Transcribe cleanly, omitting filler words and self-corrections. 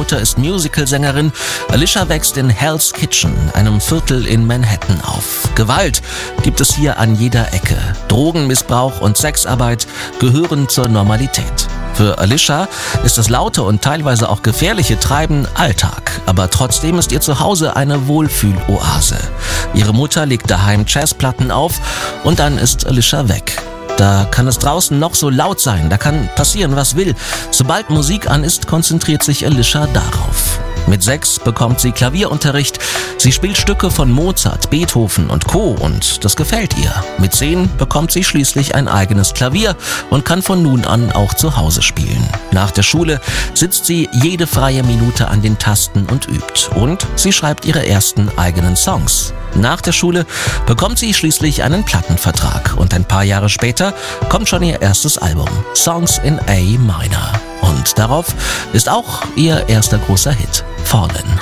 Mutter ist Musicalsängerin. Alicia wächst in Hell's Kitchen, einem Viertel in Manhattan, auf. Gewalt gibt es hier an jeder Ecke. Drogenmissbrauch und Sexarbeit gehören zur Normalität. Für Alicia ist das laute und teilweise auch gefährliche Treiben Alltag, aber trotzdem ist ihr Zuhause eine Wohlfühloase. Ihre Mutter legt daheim Jazzplatten auf und dann ist Alicia weg. Da kann es draußen noch so laut sein, da kann passieren, was will. Sobald Musik an ist, konzentriert sich Alicia darauf. Mit 6 bekommt sie Klavierunterricht. Sie spielt Stücke von Mozart, Beethoven und Co. und das gefällt ihr. Mit 10 bekommt sie schließlich ein eigenes Klavier und kann von nun an auch zu Hause spielen. Nach der Schule sitzt sie jede freie Minute an den Tasten und übt. Und sie schreibt ihre ersten eigenen Songs. Nach der Schule bekommt sie schließlich einen Plattenvertrag und ein paar Jahre später kommt schon ihr erstes Album, Songs in A Minor. Und darauf ist auch ihr erster großer Hit, Fallen.